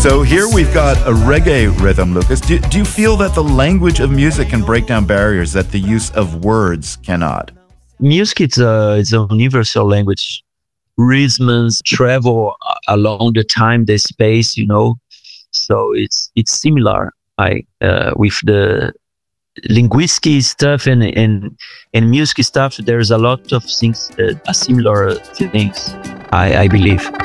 So here we've got a reggae rhythm, Lucas. Do you feel that the language of music can break down barriers that the use of words cannot? Music is a universal language. Rhythms travel along the time, the space, So it's similar. With the linguistic stuff and music stuff, there's a lot of things that are similar things, I believe.